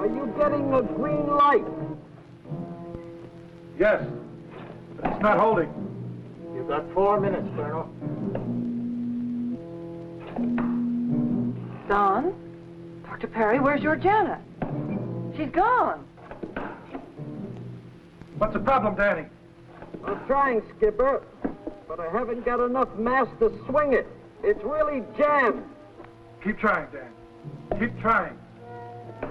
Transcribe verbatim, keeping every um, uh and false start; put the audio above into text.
you getting a green light? Yes. But it's not holding. You've got four minutes, Colonel. Don? Doctor Perry, where's Georgiana? She's gone. What's the problem, Danny? I'm trying, Skipper, but I haven't got enough mass to swing it. It's really jammed. Keep trying, Dan. Keep trying.